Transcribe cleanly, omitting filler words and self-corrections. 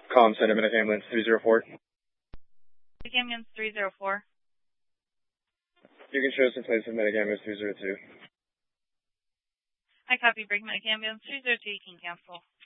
Calm Center, Medic Ambulance 304. Medic Ambulance 304. You can show us in place of Medic Ambulance 302. I copy, Brig Medic Ambulance 302, you can cancel.